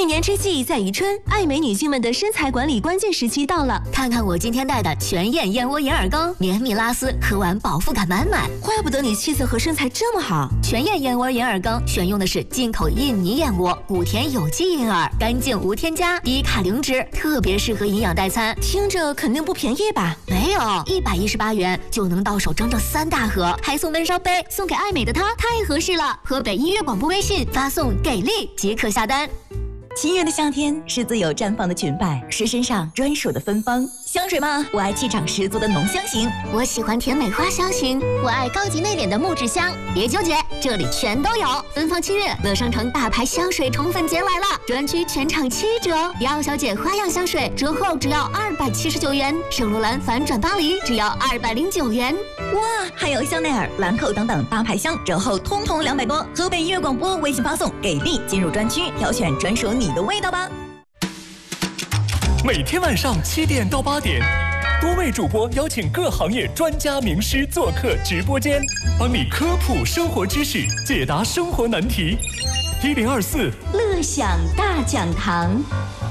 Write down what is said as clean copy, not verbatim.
年之际在宜春，爱美女性们的身材管理关键时期到了。 看看我今天带的全燕燕窝银耳羹，绵密拉丝，喝完饱腹感满满。 怪不得你气色和身材这么好。 全燕燕窝银耳羹选用的是进口印尼燕窝，谷田有机银耳，干净无添加，低卡零脂，特别适合营养代餐。 听着肯定不便宜吧？ 没有，118元就能到手整整3大盒，还送温烧杯，送给爱美的她太合适了。河北音乐广播微信发送“给力”即可下单。 七月的夏天是自由绽放的裙摆，是身上专属的芬芳。香水吗？我爱气场十足的浓香型， 我喜欢甜美花香型，我爱高级内敛的木质香。别纠结，这里全都有。芬芳7月，乐商城大牌香水宠粉节来了，专区全场7折。迪奥小姐花样香水折后只要279元，圣罗兰反转巴黎只要209元。 哇，还有香奈儿、兰蔻等等大牌香，折后通通200多。河北音乐广播微信发送“给力”，进入专区挑选专属你的味道吧。 每天晚上7点到8点，多位主播邀请各行业专家名师做客直播间，帮你科普生活知识，解答生活难题。1024 乐享大讲堂。